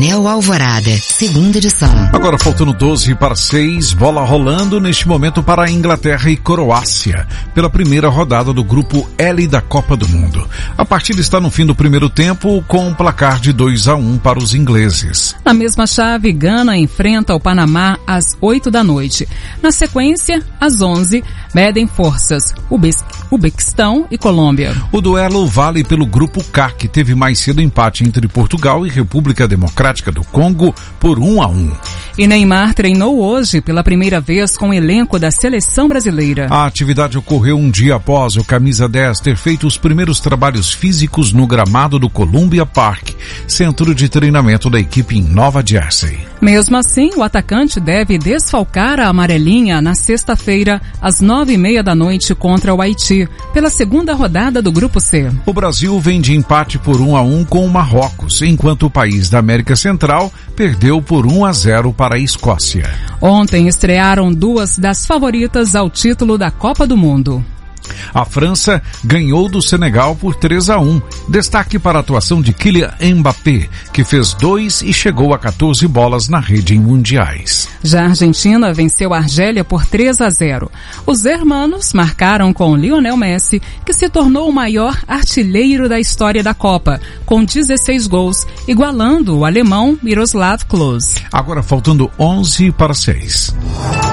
Anel Alvorada, segunda edição. Agora faltando 12 para 6, bola rolando neste momento para a Inglaterra e Croácia, pela primeira rodada do grupo L da Copa do Mundo. A partida está no fim do primeiro tempo, com um placar de 2-1 para os ingleses. Na mesma chave, Gana enfrenta o Panamá às 8 da noite. Na sequência, às 11, medem forças Uzbequistão e Colômbia. O duelo vale pelo grupo K, que teve mais cedo empate entre Portugal e República Democrática do Congo por 1-1. E Neymar treinou hoje pela primeira vez com o elenco da seleção brasileira. A atividade ocorreu um dia após o camisa 10 ter feito os primeiros trabalhos físicos no gramado do Columbia Park, centro de treinamento da equipe em Nova Jersey. Mesmo assim, o atacante deve desfalcar a amarelinha na sexta-feira, às 9h30 da noite contra o Haiti, pela segunda rodada do Grupo C. O Brasil vem de empate por 1-1 com o Marrocos, enquanto o país da América Central perdeu por 1-0 para a Escócia. Ontem estrearam duas das favoritas ao título da Copa do Mundo. A França ganhou do Senegal por 3-1. Destaque para a atuação de Kylian Mbappé, que fez 2 e chegou a 14 bolas na rede em mundiais. Já a Argentina venceu a Argélia por 3-0. Os hermanos marcaram com Lionel Messi, que se tornou o maior artilheiro da história da Copa, com 16 gols, igualando o alemão Miroslav Klose. Agora faltando 11 para 6.